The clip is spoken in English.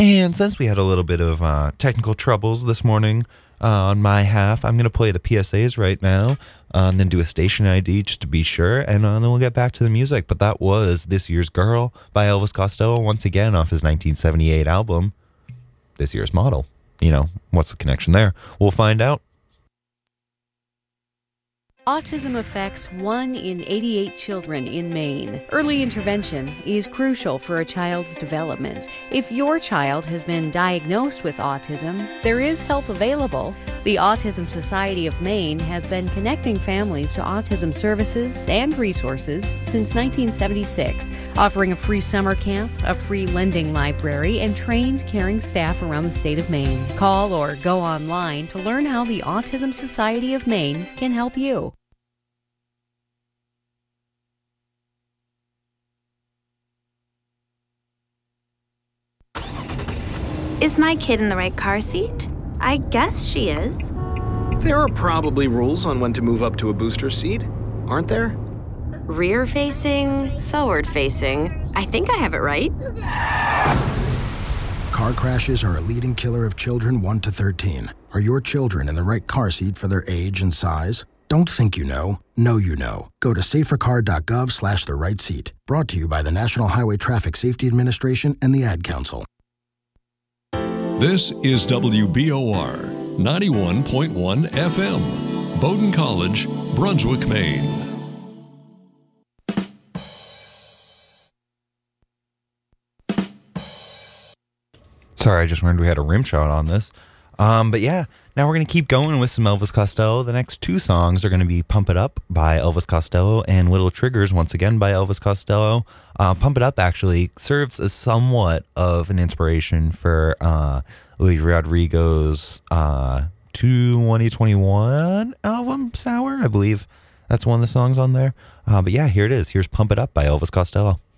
And since we had a little bit of technical troubles this morning on my half, I'm going to play the PSAs right now, and then do a station ID just to be sure, and then we'll get back to the music. But that was This Year's Girl by Elvis Costello, once again off his 1978 album, This Year's Model. You know, what's the connection there? We'll find out. Autism affects 1 in 88 children in Maine. Early intervention is crucial for a child's development. If your child has been diagnosed with autism, there is help available. The Autism Society of Maine has been connecting families to autism services and resources since 1976, offering a free summer camp, a free lending library, and trained caring staff around the state of Maine. Call or go online to learn how the Autism Society of Maine can help you. Is my kid in the right car seat? I guess she is. There are probably rules on when to move up to a booster seat, aren't there? Rear-facing, forward-facing. I think I have it right. Car crashes are a leading killer of children 1 to 13. Are your children in the right car seat for their age and size? Don't think you know you know. Go to safercar.gov/the right seat. Brought to you by the National Highway Traffic Safety Administration and the Ad Council. This is WBOR 91.1 FM, Bowdoin College, Brunswick, Maine. Sorry, I just learned we had a rim shot on this. But yeah, now we're going to keep going with some Elvis Costello. The next 2 songs are going to be Pump It Up by Elvis Costello and Little Triggers, once again by Elvis Costello. Pump It Up actually serves as somewhat of an inspiration for Olivia Rodrigo's 2021 album, Sour. I believe that's one of the songs on there. But yeah, here it is. Here's Pump It Up by Elvis Costello.